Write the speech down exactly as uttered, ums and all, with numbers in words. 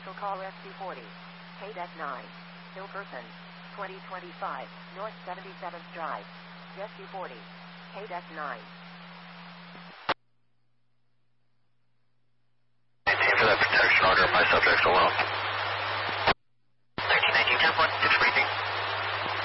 Commercial call rescue forty. K D E C nine. Still person. twenty twenty-five, North seventy-seventh Drive. Rescue forty. K D E C nine. Maintain for that protection order. My subjects alone.